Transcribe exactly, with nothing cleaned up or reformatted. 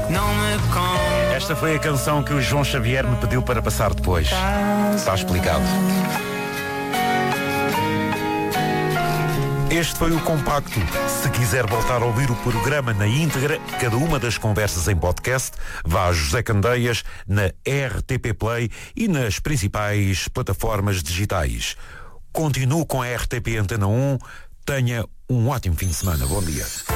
não me conta. Esta foi a canção que o João Xavier me pediu para passar depois. Está explicado. Este foi o Compacto. Se quiser voltar a ouvir o programa na íntegra, cada uma das conversas em podcast, vá a José Candeias na R T P Play e nas principais plataformas digitais. Continuo com a R T P Antena um. Tenha um ótimo fim de semana. Bom dia.